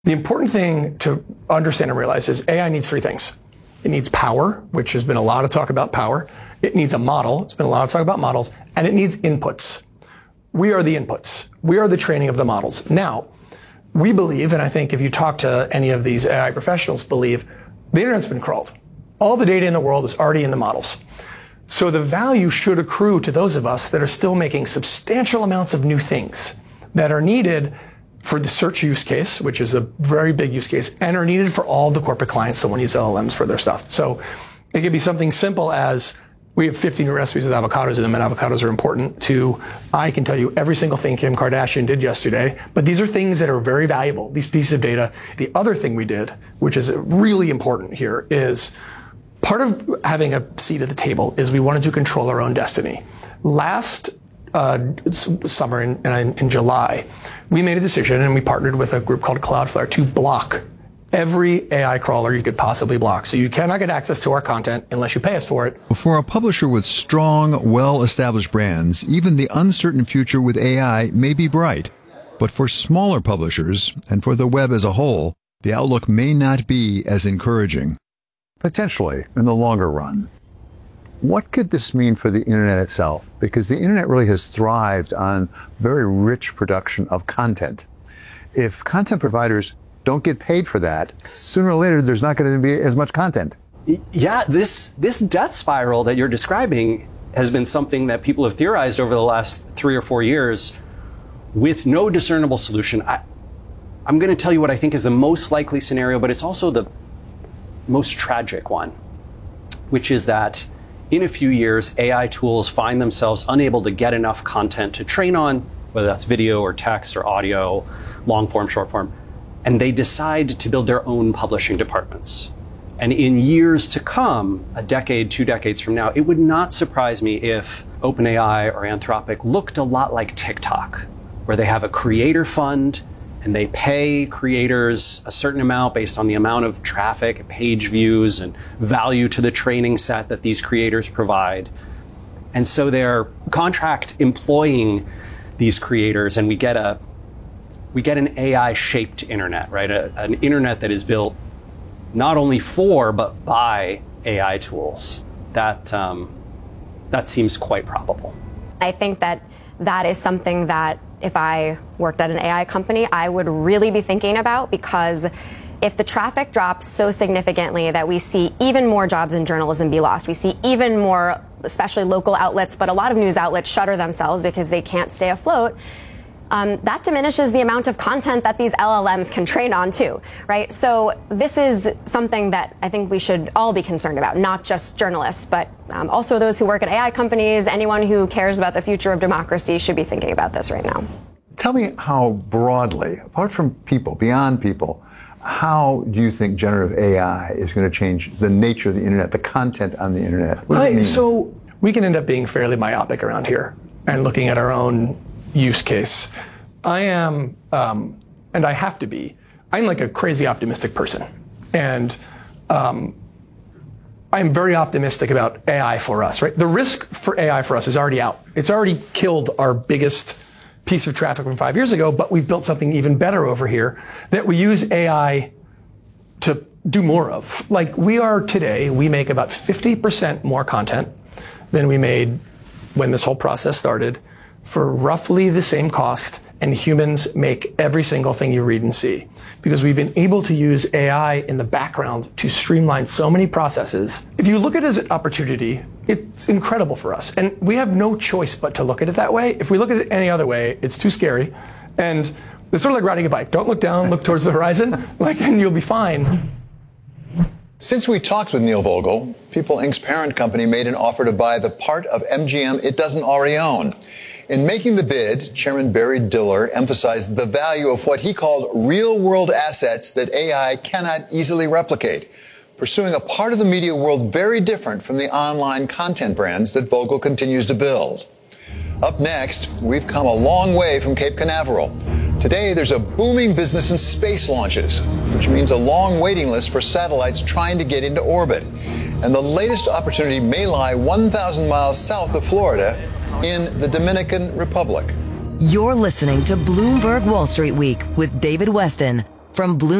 The important thing to understand and realize is AI needs three things. It needs power, which has been a lot of talk about power. It needs a model. It's been a lot of talk about models. And it needs inputs. We are the inputs. We are the training of the models. Now, we believe, and I think if you talk to any of these AI professionals, believe the internet's been crawled. All the data in the world is already in the models. So the value should accrue to those of us that are still making substantial amounts of new things that are needed for the search use case, which is a very big use case, and are needed for all the corporate clients that want to use LLMs for their stuff. So it could be something simple as we have 50 new recipes with avocados in them, and avocados are important to, I can tell you every single thing Kim Kardashian did yesterday, but these are things that are very valuable, these pieces of data. The other thing we did, which is really important here, is part of having a seat at the table is we wanted to control our own destiny. Last summer in July, we made a decision and we partnered with a group called Cloudflare to block every AI crawler you could possibly block. So you cannot get access to our content unless you pay us for it. For a publisher with strong, well-established brands, even the uncertain future with AI may be bright. But for smaller publishers and for the web as a whole, the outlook may not be as encouraging. Potentially, in the longer run. What could this mean for the internet itself? Because the internet really has thrived on very rich production of content. If content providers don't get paid for that, sooner or later there's not going to be as much content. Yeah, this death spiral that you're describing has been something that people have theorized over the last 3 or 4 years with no discernible solution. I'm going to tell you what I think is the most likely scenario, but it's also the most tragic one, which is that in a few years, AI tools find themselves unable to get enough content to train on, whether that's video or text or audio, long form, short form, and they decide to build their own publishing departments. And in years to come, a decade, 2 decades from now, it would not surprise me if OpenAI or Anthropic looked a lot like TikTok, where they have a creator fund and they pay creators a certain amount based on the amount of traffic, page views, and value to the training set that these creators provide. And so they're contract employing these creators, and we get an AI-shaped internet, right? An internet that is built not only for, but by AI tools. That seems quite probable. I think that is something that if I worked at an AI company, I would really be thinking about, because if the traffic drops so significantly that we see even more jobs in journalism be lost, we see even more, especially local outlets, but a lot of news outlets shutter themselves because they can't stay afloat, that diminishes the amount of content that these LLMs can train on too, right? So this is something that I think we should all be concerned about, not just journalists, but also those who work at AI companies. Anyone who cares about the future of democracy should be thinking about this right now. Tell me how broadly, apart from people, beyond people, how do you think generative AI is going to change the nature of the internet, the content on the internet? What does it mean? So we can end up being fairly myopic around here and looking at our own use case. I am, and I have to be, I'm like a crazy optimistic person. And I'm very optimistic about AI for us, right? The risk for AI for us is already out. It's already killed our biggest piece of traffic from 5 years ago, but we've built something even better over here that we use AI to do more of. Like we are today, we make about 50% more content than we made when this whole process started, for roughly the same cost, and humans make every single thing you read and see. Because we've been able to use AI in the background to streamline so many processes. If you look at it as an opportunity, it's incredible for us. And we have no choice but to look at it that way. If we look at it any other way, it's too scary. And it's sort of like riding a bike. Don't look down, look towards the horizon, and you'll be fine. Since we talked with Neil Vogel, People Inc.'s parent company made an offer to buy the part of MGM it doesn't already own. In making the bid, Chairman Barry Diller emphasized the value of what he called real-world assets that AI cannot easily replicate, pursuing a part of the media world very different from the online content brands that Vogel continues to build. Up next, we've come a long way from Cape Canaveral. Today, there's a booming business in space launches, which means a long waiting list for satellites trying to get into orbit. And the latest opportunity may lie 1,000 miles south of Florida in the Dominican Republic. You're listening to Bloomberg Wall Street Week with David Westin from From Bloomberg